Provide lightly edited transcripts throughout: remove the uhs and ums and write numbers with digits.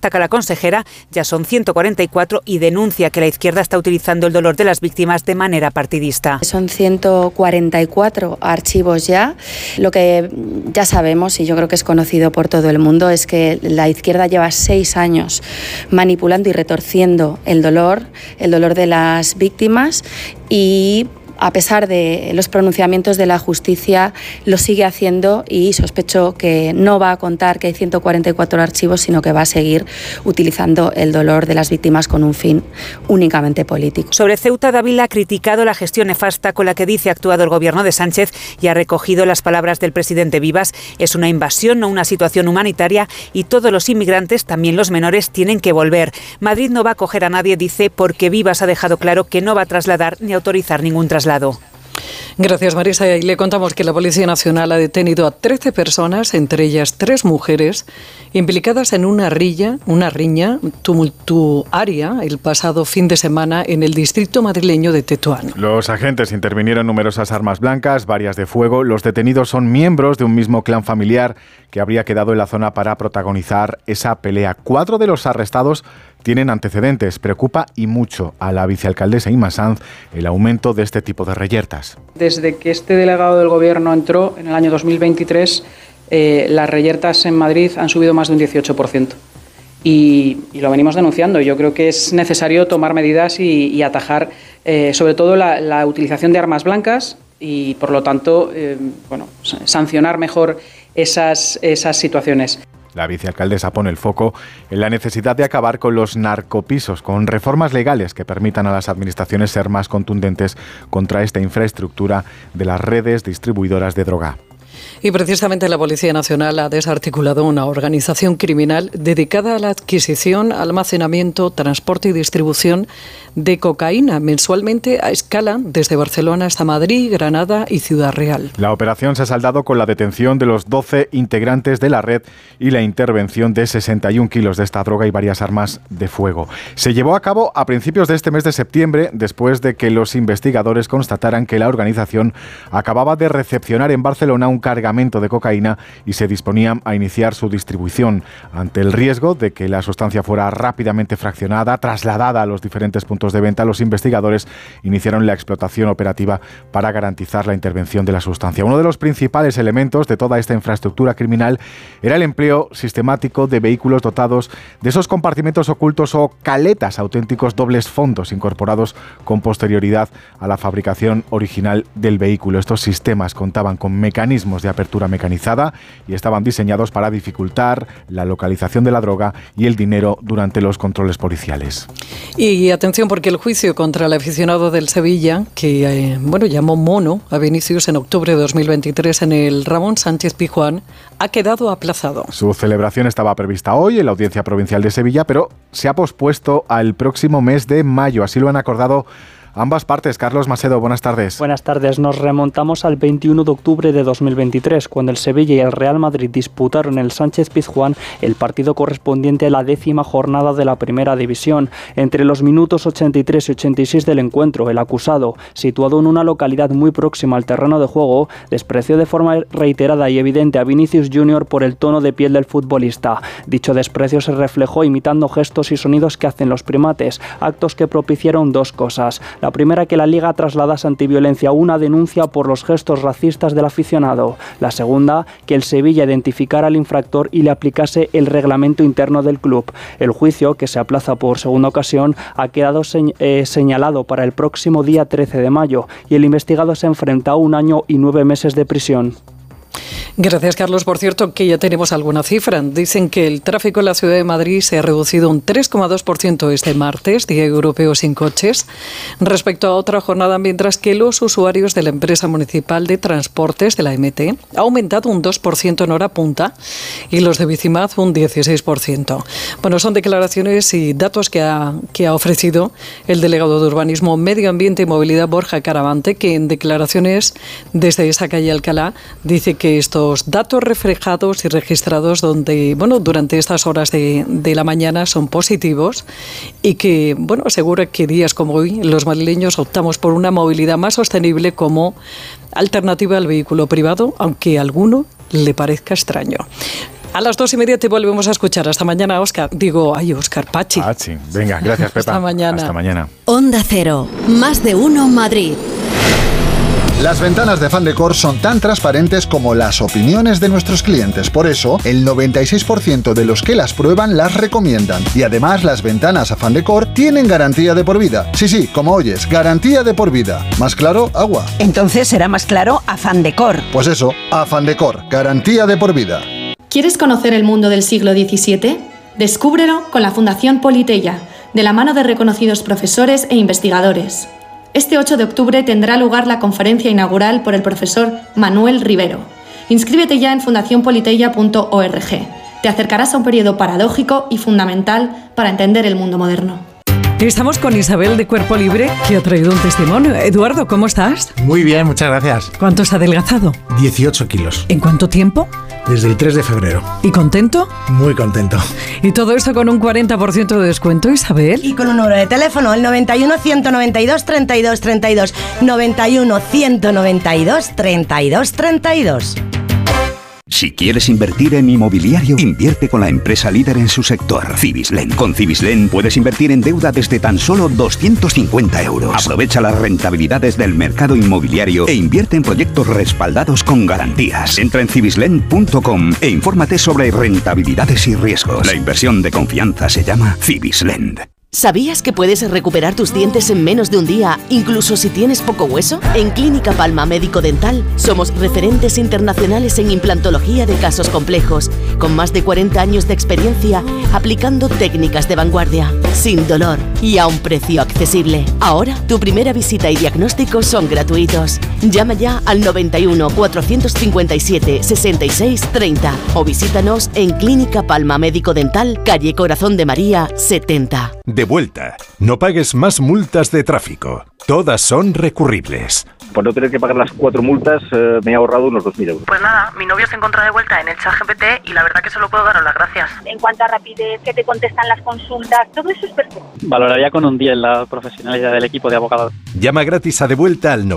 destaca la consejera, ya son 144 y denuncia que la izquierda está utilizando el dolor de las víctimas de manera partidista. Son 144 archivos ya. Lo que ya sabemos, y yo creo que es conocido por todo el mundo, es que la izquierda lleva 6 años manipulando y retorciendo el dolor de las víctimas, y a pesar de los pronunciamientos de la justicia, lo sigue haciendo, y sospecho que no va a contar que hay 144 archivos, sino que va a seguir utilizando el dolor de las víctimas con un fin únicamente político. Sobre Ceuta, Dávila ha criticado la gestión nefasta con la que dice ha actuado el gobierno de Sánchez y ha recogido las palabras del presidente Vivas. Es una invasión, no una situación humanitaria, y todos los inmigrantes, también los menores, tienen que volver. Madrid no va a acoger a nadie, dice, porque Vivas ha dejado claro que no va a trasladar ni autorizar ningún traslado. Gracias, Marisa. Y le contamos que la Policía Nacional ha detenido a 13 personas, entre ellas 3 mujeres, implicadas en una riña tumultuaria el pasado fin de semana en el distrito madrileño de Tetuán. Los agentes intervinieron numerosas armas blancas, varias de fuego. Los detenidos son miembros de un mismo clan familiar que habría quedado en la zona para protagonizar esa pelea. 4 de los arrestados tienen antecedentes. Preocupa y mucho a la vicealcaldesa Inma Sanz el aumento de este tipo de reyertas. Desde que este delegado del Gobierno entró en el año 2023, las reyertas en Madrid han subido más de un 18%. Y lo venimos denunciando. Yo creo que es necesario tomar medidas y atajar sobre todo la utilización de armas blancas y, por lo tanto, sancionar mejor esas situaciones. La vicealcaldesa pone el foco en la necesidad de acabar con los narcopisos, con reformas legales que permitan a las administraciones ser más contundentes contra esta infraestructura de las redes distribuidoras de droga. Y precisamente la Policía Nacional ha desarticulado una organización criminal dedicada a la adquisición, almacenamiento, transporte y distribución de cocaína mensualmente a escala desde Barcelona hasta Madrid, Granada y Ciudad Real. La operación se ha saldado con la detención de los 12 integrantes de la red y la intervención de 61 kilos de esta droga y varias armas de fuego. Se llevó a cabo a principios de este mes de septiembre, después de que los investigadores constataran que la organización acababa de recepcionar en Barcelona un cargamento de cocaína y se disponían a iniciar su distribución. Ante el riesgo de que la sustancia fuera rápidamente fraccionada, trasladada a los diferentes puntos de venta, los investigadores iniciaron la explotación operativa para garantizar la intervención de la sustancia. Uno de los principales elementos de toda esta infraestructura criminal era el empleo sistemático de vehículos dotados de esos compartimentos ocultos o caletas, auténticos dobles fondos incorporados con posterioridad a la fabricación original del vehículo. Estos sistemas contaban con mecanismos de apertura mecanizada y estaban diseñados para dificultar la localización de la droga y el dinero durante los controles policiales. Y atención, porque el juicio contra el aficionado del Sevilla, que llamó mono a Vinicius en octubre de 2023 en el Ramón Sánchez Pizjuán, ha quedado aplazado. Su celebración estaba prevista hoy en la Audiencia Provincial de Sevilla, pero se ha pospuesto al próximo mes de mayo. Así lo han acordado ambas partes. Carlos Macedo, buenas tardes. Buenas tardes. Nos remontamos al 21 de octubre de 2023, cuando el Sevilla y el Real Madrid disputaron en el Sánchez Pizjuán el partido correspondiente a la 10ª jornada de la Primera División. Entre los minutos 83 y 86 del encuentro, el acusado, situado en una localidad muy próxima al terreno de juego, despreció de forma reiterada y evidente a Vinicius Junior por el tono de piel del futbolista. Dicho desprecio se reflejó imitando gestos y sonidos que hacen los primates, actos que propiciaron dos cosas. La primera, que la Liga trasladase Antiviolencia una denuncia por los gestos racistas del aficionado. La segunda, que el Sevilla identificara al infractor y le aplicase el reglamento interno del club. El juicio, que se aplaza por segunda ocasión, ha quedado señalado para el próximo día 13 de mayo y el investigado se enfrenta a 1 año y 9 meses de prisión. Gracias, Carlos. Por cierto, que ya tenemos alguna cifra. Dicen que el tráfico en la ciudad de Madrid se ha reducido un 3,2% este martes, Día Europeo sin Coches, respecto a otra jornada, mientras que los usuarios de la empresa municipal de transportes de la MT ha aumentado un 2% en hora punta y los de Bicimad un 16%. Bueno, son declaraciones y datos que ha ofrecido el delegado de Urbanismo, Medio Ambiente y Movilidad, Borja Caravante, que en declaraciones desde esa calle Alcalá dice que estos datos reflejados y registrados durante estas horas de la mañana son positivos y que, asegura que días como hoy los madrileños optamos por una movilidad más sostenible como alternativa al vehículo privado, aunque a alguno le parezca extraño. A las 2:30 te volvemos a escuchar. Hasta mañana, Óscar. Óscar, Pachi. Pachi. Venga, gracias, Pepa. Hasta mañana. Hasta mañana. Onda Cero, más de uno Madrid. Las ventanas de Fandecor son tan transparentes como las opiniones de nuestros clientes. Por eso, el 96% de los que las prueban las recomiendan. Y además, las ventanas Fandecor tienen garantía de por vida. Sí, como oyes, garantía de por vida. ¿Más claro? Agua. Entonces será más claro Fandecor. Pues eso, Fandecor, garantía de por vida. ¿Quieres conocer el mundo del siglo XVII? Descúbrelo con la Fundación Politeia, de la mano de reconocidos profesores e investigadores. Este 8 de octubre tendrá lugar la conferencia inaugural por el profesor Manuel Rivero. Inscríbete ya en fundacionpoliteia.org. Te acercarás a un periodo paradójico y fundamental para entender el mundo moderno. Estamos con Isabel de Cuerpo Libre, que ha traído un testimonio. Eduardo, ¿cómo estás? Muy bien, muchas gracias. ¿Cuánto has adelgazado? 18 kilos. ¿En cuánto tiempo? Desde el 3 de febrero. ¿Y contento? Muy contento. Y todo esto con un 40% de descuento, Isabel. Y con un número de teléfono, el 91 192 32 32. 91 192 32 32. Si quieres invertir en inmobiliario, invierte con la empresa líder en su sector, Cibislen. Con Cibislen puedes invertir en deuda desde tan solo 250 euros. Aprovecha las rentabilidades del mercado inmobiliario e invierte en proyectos respaldados con garantías. Entra en cibislen.com e infórmate sobre rentabilidades y riesgos. La inversión de confianza se llama Cibislen. ¿Sabías que puedes recuperar tus dientes en menos de un día, incluso si tienes poco hueso? En Clínica Palma Médico Dental somos referentes internacionales en implantología de casos complejos, con más de 40 años de experiencia aplicando técnicas de vanguardia, sin dolor y a un precio accesible. Ahora, tu primera visita y diagnóstico son gratuitos. Llama ya al 91 457 66 30 o visítanos en Clínica Palma Médico Dental, calle Corazón de María 70. De vuelta. No pagues más multas de tráfico. Todas son recurribles. Por no tener que pagar las 4 multas, me he ahorrado unos 2.000 euros. Pues nada, mi novio se encontró de vuelta en el ChatGPT y la verdad que solo puedo daros las gracias. En cuanto a rapidez, que te contestan las consultas, todo eso es perfecto. Valoraría con un 10 la profesionalidad del equipo de abogados. Llama gratis a De Vuelta al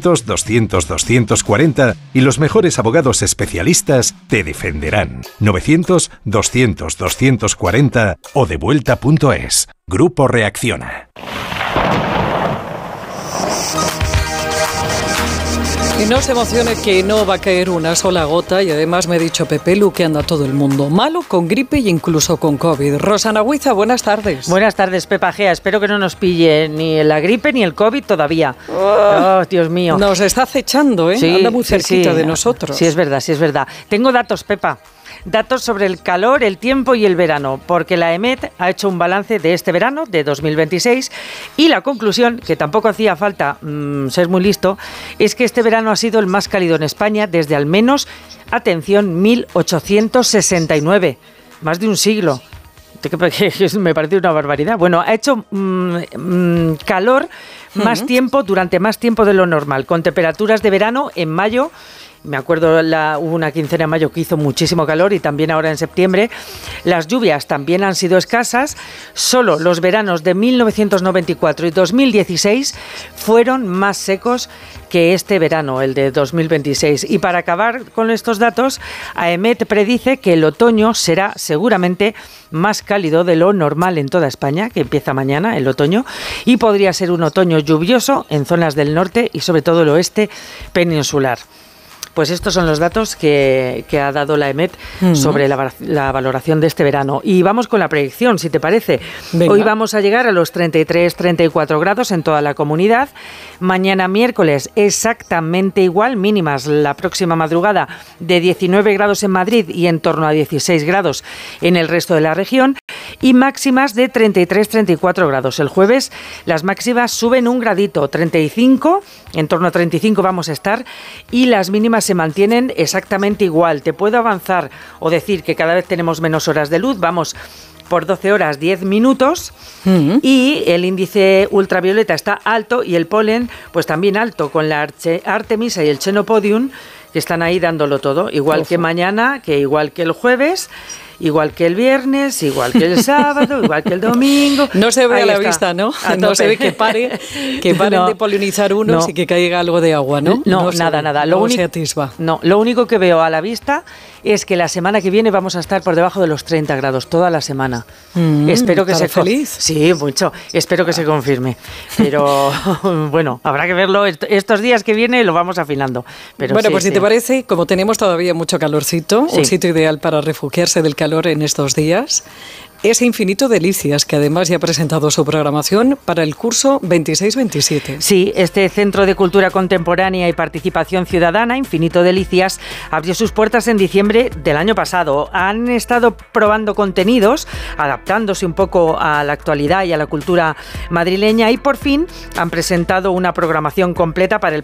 900-200-240 y los mejores abogados especialistas te defenderán. 900-200-240 o devuelta.es. Grupo Reacciona. Y no se emocione que no va a caer una sola gota y además me ha dicho Pepe Lu que anda todo el mundo malo, con gripe e incluso con COVID. Rosana Huiza, buenas tardes. Buenas tardes, Pepa Gea. Espero que no nos pille ni la gripe ni el COVID todavía. Oh, Dios mío. Nos está acechando, ¿eh? Sí, anda muy cerquita de nosotros. Sí, es verdad, sí es verdad. Tengo datos, Pepa. Datos sobre el calor, el tiempo y el verano, porque la EMET ha hecho un balance de este verano, de 2026, y la conclusión, que tampoco hacía falta ser muy listo, es que este verano ha sido el más cálido en España desde al menos, atención, 1869, más de un siglo. Me parece una barbaridad. Bueno, ha hecho calor durante más tiempo de lo normal, con temperaturas de verano en mayo. Me acuerdo, hubo una quincena de mayo que hizo muchísimo calor y también ahora en septiembre. Las lluvias también han sido escasas. Solo los veranos de 1994 y 2016 fueron más secos que este verano, el de 2026. Y para acabar con estos datos, AEMET predice que el otoño será seguramente más cálido de lo normal en toda España, que empieza mañana el otoño, y podría ser un otoño lluvioso en zonas del norte y sobre todo el oeste peninsular. Pues estos son los datos que ha dado la EMET sobre la valoración de este verano. Y vamos con la predicción, si te parece. Venga. Hoy vamos a llegar a los 33-34 grados en toda la comunidad. Mañana miércoles exactamente igual, mínimas la próxima madrugada de 19 grados en Madrid y en torno a 16 grados en el resto de la región. Y máximas de 33-34 grados. El jueves las máximas suben un gradito, 35, en torno a 35 vamos a estar, y las mínimas se mantienen exactamente igual. Te puedo avanzar o decir que cada vez tenemos menos horas de luz, vamos por 12 horas 10 minutos y el índice ultravioleta está alto y el polen pues también alto, con la Artemisa y el Chenopodium que están ahí dándolo todo, igual que mañana, que igual que el jueves. igual que el viernes, igual que el sábado, igual que el domingo. No se ve Ahí a la está, vista, ¿no? A No tope. se ve que paren No. de polinizar unos No. y que caiga algo de agua, ¿no? No, se nada, ve, nada. no se atisba. No, lo único que veo a la vista es que la semana que viene vamos a estar por debajo de los 30 grados toda la semana. Espero que ¿estará se feliz? Sí, mucho. Espero que se confirme. Pero bueno, habrá que verlo. Estos días que viene lo vamos afinando. Pero Bueno, sí, pues si sí. te parece, como tenemos todavía mucho calorcito, Sí. un sitio ideal para refugiarse del calor en estos días es Infinito Delicias, que además ya ha presentado su programación para el curso 26-27. Sí, este Centro de Cultura Contemporánea y Participación Ciudadana, Infinito Delicias, abrió sus puertas en diciembre del año pasado. Han estado probando contenidos, adaptándose un poco a la actualidad y a la cultura madrileña, y por fin han presentado una programación completa para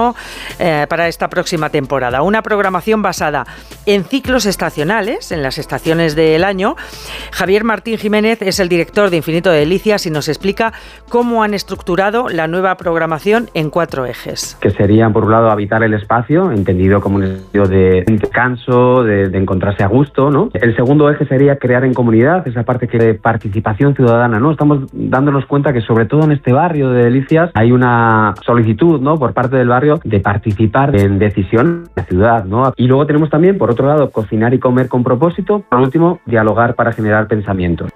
para esta próxima temporada. Una programación basada en ciclos estacionales, en las estaciones del año. Javier Martín Jiménez es el director de Infinito Delicias y nos explica cómo han estructurado la nueva programación en 4 ejes. Que serían, por un lado, habitar el espacio, entendido como un espacio de descanso, de encontrarse a gusto, ¿no? El segundo eje sería crear en comunidad, esa parte que de participación ciudadana, ¿no? Estamos dándonos cuenta que, sobre todo en este barrio de Delicias, hay una solicitud, ¿no?, por parte del barrio de participar en decisión de la ciudad, ¿no? Y luego tenemos también, por otro lado, cocinar y comer con propósito. Por último, dialogar para generar pensamientos.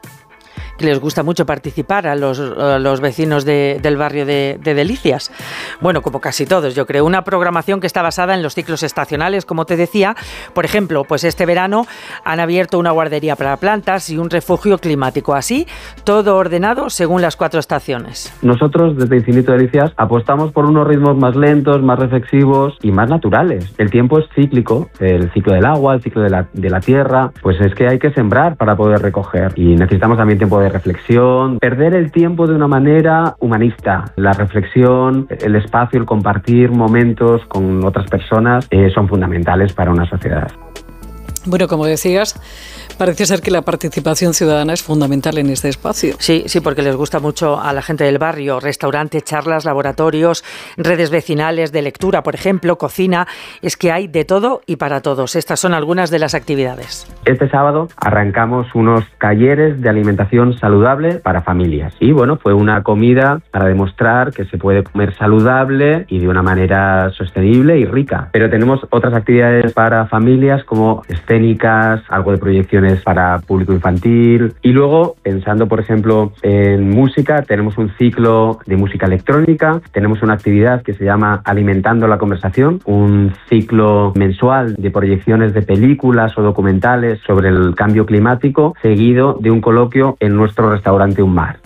Que les gusta mucho participar a los vecinos del barrio de Delicias. Bueno, como casi todos, yo creo. Una programación que está basada en los ciclos estacionales, como te decía. Por ejemplo, pues este verano han abierto una guardería para plantas y un refugio climático. Así, todo ordenado según las 4 estaciones. Nosotros, desde Infinito Delicias, apostamos por unos ritmos más lentos, más reflexivos y más naturales. El tiempo es cíclico, el ciclo del agua, el ciclo de la tierra. Pues es que hay que sembrar para poder recoger. Y necesitamos también tiempo de reflexión, perder el tiempo de una manera humanista. La reflexión, el espacio, el compartir momentos con otras personas son fundamentales para una sociedad. Bueno, como decías, parece ser que la participación ciudadana es fundamental en este espacio. Sí, porque les gusta mucho a la gente del barrio. Restaurantes, charlas, laboratorios, redes vecinales de lectura, por ejemplo, cocina. Es que hay de todo y para todos. Estas son algunas de las actividades. Este sábado arrancamos unos talleres de alimentación saludable para familias. Y bueno, fue una comida para demostrar que se puede comer saludable y de una manera sostenible y rica. Pero tenemos otras actividades para familias como escénicas, algo de proyecciones para público infantil. Y luego, pensando por ejemplo en música, tenemos un ciclo de música electrónica, tenemos una actividad que se llama Alimentando la Conversación, un ciclo mensual de proyecciones de películas o documentales sobre el cambio climático, seguido de un coloquio en nuestro restaurante Un Mar.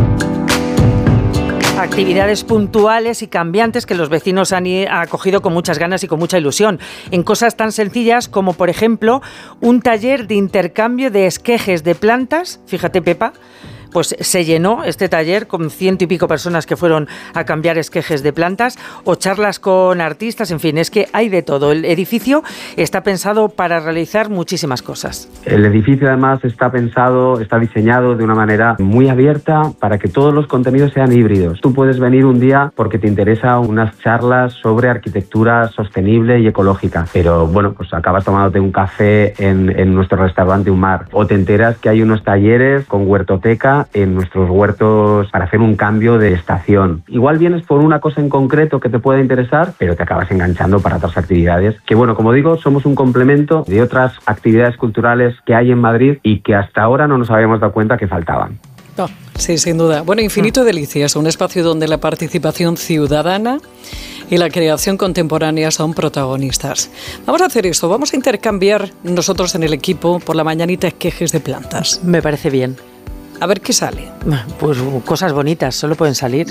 Actividades puntuales y cambiantes que los vecinos han acogido con muchas ganas y con mucha ilusión, en cosas tan sencillas como, por ejemplo, un taller de intercambio de esquejes de plantas. Fíjate, Pepa, pues se llenó este taller con 100 y pico personas que fueron a cambiar esquejes de plantas, o charlas con artistas. En fin, es que hay de todo. El edificio está pensado para realizar muchísimas cosas. El edificio además está diseñado de una manera muy abierta para que todos los contenidos sean híbridos. Tú puedes venir un día porque te interesa unas charlas sobre arquitectura sostenible y ecológica, pero bueno, pues acabas tomándote un café en nuestro restaurante Un Mar, o te enteras que hay unos talleres con huertoteca en nuestros huertos para hacer un cambio de estación. Igual vienes por una cosa en concreto que te pueda interesar, pero te acabas enganchando para otras actividades que, bueno, como digo, somos un complemento de otras actividades culturales que hay en Madrid y que hasta ahora no nos habíamos dado cuenta que faltaban. No, sí, sin duda. Bueno, Infinito Delicias, un espacio donde la participación ciudadana y la creación contemporánea son protagonistas. Vamos a hacer esto, vamos a intercambiar nosotros en el equipo por la mañanita esquejes de plantas. Me parece bien. A ver qué sale. Pues cosas bonitas, solo pueden salir.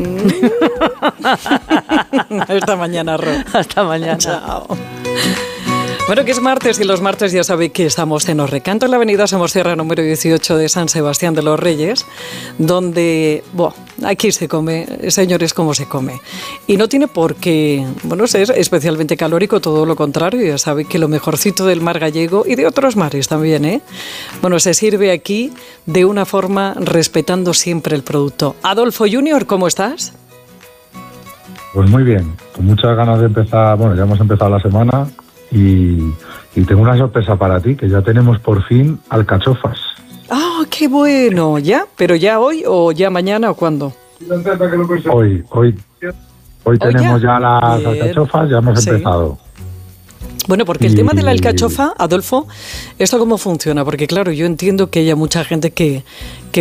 Hasta mañana, Ro. Hasta mañana. Chao. Bueno, que es martes y los martes ya sabéis que estamos en Os Recanto, en la avenida Somosierra número 18 de San Sebastián de los Reyes, donde, aquí se come, señores, cómo se come. Y no tiene por qué, ser especialmente calórico, todo lo contrario. Ya sabéis que lo mejorcito del mar gallego y de otros mares también, se sirve aquí de una forma respetando siempre el producto. Adolfo Junior, ¿cómo estás? Pues muy bien, con muchas ganas de empezar, ya hemos empezado la semana y tengo una sorpresa para ti, que ya tenemos por fin alcachofas. ¡Ah, qué bueno! ¿Ya? ¿Pero ya hoy o ya mañana o cuándo? Hoy tenemos ya las alcachofas, ya hemos empezado. Bueno, porque el tema de la alcachofa, Adolfo, ¿esto cómo funciona? Porque claro, yo entiendo que haya mucha gente que